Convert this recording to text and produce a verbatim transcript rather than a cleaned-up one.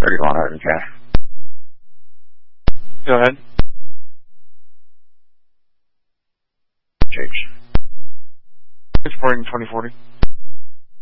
thirty-one Arden County. Go ahead. Chase. It's reporting twenty forty.